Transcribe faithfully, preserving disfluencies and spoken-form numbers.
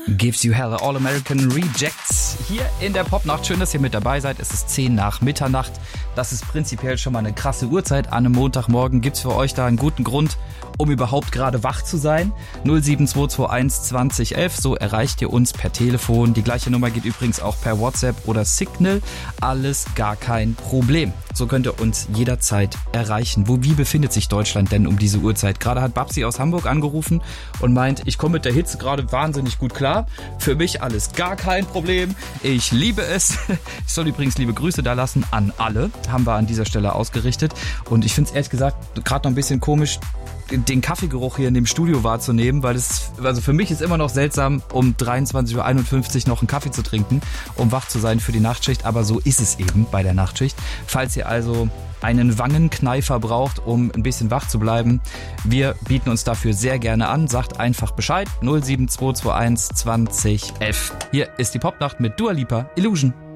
Gives You Hell, All American Rejects. Hier in der Popnacht. Schön, dass ihr mit dabei seid. Es ist zehn nach Mitternacht. Das ist prinzipiell schon mal eine krasse Uhrzeit. An einem Montagmorgen gibt's für euch da einen guten Grund, um überhaupt gerade wach zu sein. null sieben zwei zwei eins zwanzig elf, so erreicht ihr uns per Telefon. Die gleiche Nummer geht übrigens auch per WhatsApp oder Signal. Alles gar kein Problem. So könnt ihr uns jederzeit erreichen. Wo, wie befindet sich Deutschland denn um diese Uhrzeit? Gerade hat Babsi aus Hamburg angerufen und meint, ich komme mit der Hitze gerade wahnsinnig gut klar. Für mich alles gar kein Problem. Ich liebe es. Ich soll übrigens liebe Grüße da lassen an alle. Haben wir an dieser Stelle ausgerichtet. Und ich finde es ehrlich gesagt gerade noch ein bisschen komisch, den Kaffeegeruch hier in dem Studio wahrzunehmen, weil es, also für mich ist immer noch seltsam, um dreiundzwanzig Uhr einundfünfzig noch einen Kaffee zu trinken, um wach zu sein für die Nachtschicht, aber so ist es eben bei der Nachtschicht. Falls ihr also einen Wangenkneifer braucht, um ein bisschen wach zu bleiben, wir bieten uns dafür sehr gerne an. Sagt einfach Bescheid, null sieben zwei zwei eins zwanzig elf. Hier ist die Popnacht mit Dua Lipa, Illusion.